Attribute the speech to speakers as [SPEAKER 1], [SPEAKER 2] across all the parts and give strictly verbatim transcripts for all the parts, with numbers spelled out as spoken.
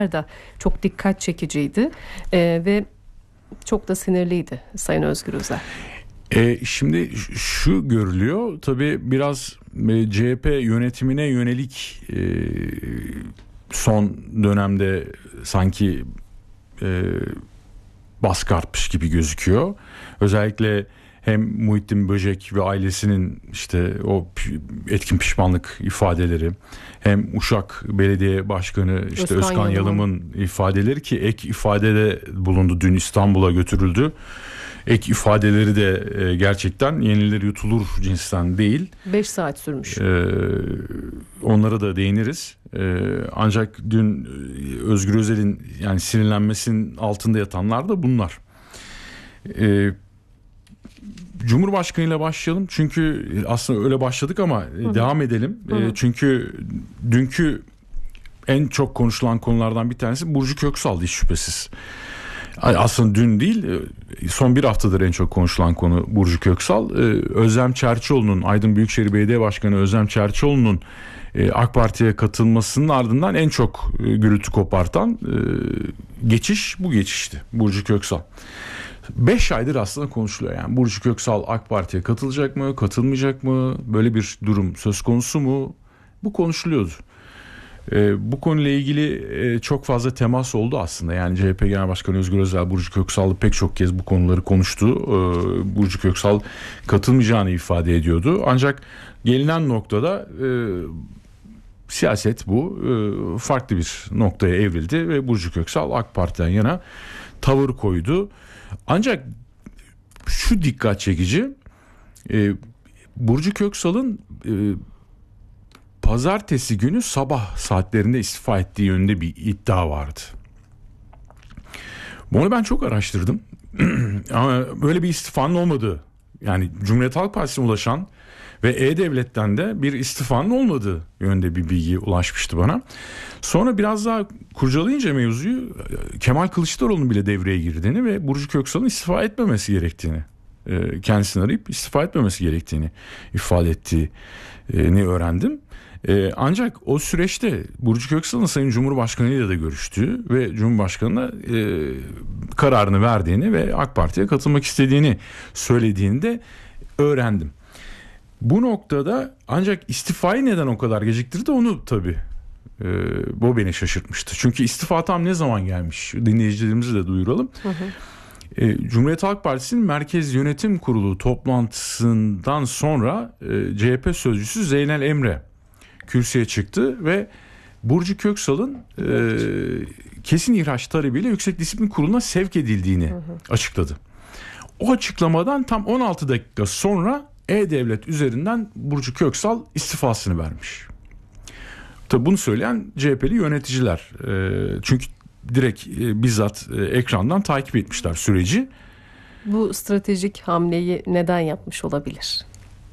[SPEAKER 1] da çok dikkat çekiciydi ee, ve çok da sinirliydi Sayın Özgür Özel.
[SPEAKER 2] E, şimdi şu görülüyor tabii biraz e, C H P yönetimine yönelik e, son dönemde sanki e, baskı artmış gibi gözüküyor. Özellikle hem Muhittin Böcek ve ailesinin işte o etkin pişmanlık ifadeleri, hem Uşak Belediye Başkanı işte Özkan, Özkan Yalım'ın ifadeleri ki ek ifadede bulundu, dün İstanbul'a götürüldü. Ek ifadeleri de e, gerçekten yenilir yutulur cinsten değil.
[SPEAKER 1] beş saat sürmüş.
[SPEAKER 2] Ee, onlara da değiniriz. Ee, ancak dün Özgür Özel'in yani sinirlenmesinin altında yatanlar da bunlar. Ee, Cumhurbaşkanı ile başlayalım. Çünkü aslında öyle başladık ama Hı-hı. devam edelim. Hı-hı. Ee, çünkü dünkü en çok konuşulan konulardan bir tanesi Burcu Köksal'dı hiç şüphesiz. Aslında dün değil, son bir haftadır en çok konuşulan konu Burcu Köksal. Özlem Çerçioğlu'nun, Aydın Büyükşehir Belediye Başkanı Özlem Çerçioğlu'nun AK Parti'ye katılmasının ardından en çok gürültü kopartan geçiş bu geçişti. Burcu Köksal. Beş aydır aslında konuşuluyor yani. Burcu Köksal AK Parti'ye katılacak mı, katılmayacak mı? Böyle bir durum söz konusu mu? Bu konuşuluyordu. Ee, bu konuyla ilgili e, çok fazla temas oldu aslında. Yani C H P Genel Başkanı Özgür Özel, Burcu Köksal'la pek çok kez bu konuları konuştu. Ee, Burcu Köksal katılmayacağını ifade ediyordu. Ancak gelinen noktada e, siyaset bu e, farklı bir noktaya evrildi ve Burcu Köksal AK Parti'den yana tavır koydu. Ancak şu dikkat çekici, e, Burcu Köksal'ın e, pazartesi günü sabah saatlerinde istifa ettiği yönünde bir iddia vardı. Bunu ben çok araştırdım. Ama böyle bir istifanın olmadığı, yani Cumhuriyet Halk Partisi'ne ulaşan ve E-Devlet'ten de bir istifanın olmadığı yönünde bir bilgi ulaşmıştı bana. Sonra biraz daha kurcalayınca mevzuyu, Kemal Kılıçdaroğlu'nun bile devreye girdiğini ve Burcu Köksal'ın istifa etmemesi gerektiğini, kendisini arayıp istifa etmemesi gerektiğini ifade ettiğini öğrendim. Ee, ancak o süreçte Burcu Köksal'ın Sayın Cumhurbaşkanı ile de görüştüğü ve Cumhurbaşkanı'na e, kararını verdiğini ve AK Parti'ye katılmak istediğini söylediğini de öğrendim. Bu noktada ancak istifayı neden o kadar geciktirdi onu tabii e, bu beni şaşırtmıştı. Çünkü istifa tam ne zaman gelmiş, dinleyicilerimizi de duyuralım. Hı hı. E, Cumhuriyet Halk Partisi'nin Merkez Yönetim Kurulu toplantısından sonra e, C H P sözcüsü Zeynel Emre kürsüye çıktı ve Burcu Köksal'ın e, kesin ihraç talebiyle Yüksek Disiplin Kurulu'na sevk edildiğini hı hı. açıkladı. O açıklamadan tam on altı dakika sonra E-Devlet üzerinden Burcu Köksal istifasını vermiş. Tabii bunu söyleyen C H P'li yöneticiler. E, çünkü direkt e, bizzat e, ekrandan takip etmişler süreci.
[SPEAKER 1] Bu stratejik hamleyi neden yapmış olabilir?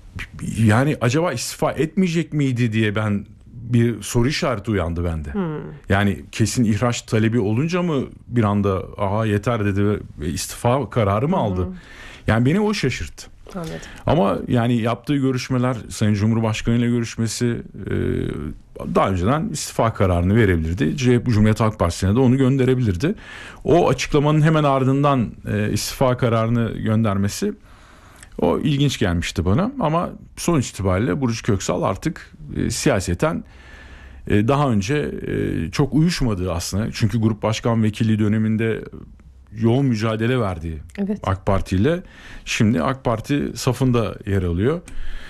[SPEAKER 2] Yani acaba istifa etmeyecek miydi diye ben bir soru işareti uyandı bende. Hmm. Yani kesin ihraç talebi olunca mı bir anda aha yeter dedi ve istifa kararı mı aldı? Hmm. Yani beni o şaşırttı.
[SPEAKER 1] Anladım.
[SPEAKER 2] Ama yani yaptığı görüşmeler, Sayın Cumhurbaşkanı ile görüşmesi daha önceden istifa kararını verebilirdi. C H P Cumhuriyet Halk Partisi'ne de onu gönderebilirdi. O açıklamanın hemen ardından istifa kararını göndermesi o ilginç gelmişti bana ama sonuç itibariyle Burcu Köksal artık e, siyaseten e, daha önce e, çok uyuşmadığı aslında. Çünkü Grup Başkan Vekilliği döneminde yoğun mücadele verdiği evet. AK Parti ile şimdi AK Parti safında yer alıyor.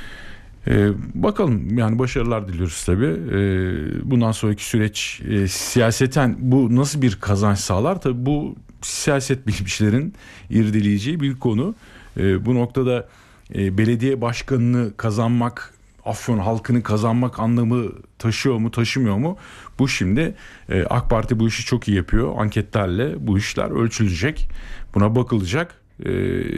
[SPEAKER 2] E, bakalım yani başarılar diliyoruz tabii. E, bundan sonraki süreç e, siyaseten bu nasıl bir kazanç sağlar? Tabii bu siyaset bilimcilerin irdeleyeceği bir konu. E, bu noktada e, belediye başkanını kazanmak, Afyon halkını kazanmak anlamı taşıyor mu, taşımıyor mu? Bu şimdi e, AK Parti bu işi çok iyi yapıyor. Anketlerle bu işler ölçülecek. Buna bakılacak. E,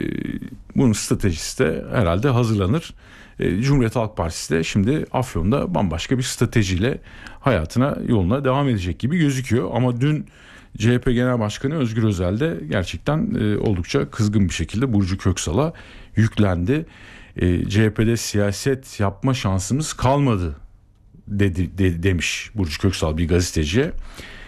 [SPEAKER 2] bunun stratejisi de herhalde hazırlanır. E, Cumhuriyet Halk Partisi de şimdi Afyon'da bambaşka bir stratejiyle hayatına, yoluna devam edecek gibi gözüküyor. Ama dün C H P Genel Başkanı Özgür Özel de gerçekten e, oldukça kızgın bir şekilde Burcu Köksal'a yüklendi. E, C H P'de siyaset yapma şansımız kalmadı dedi de, demiş Burcu Köksal bir gazeteciye.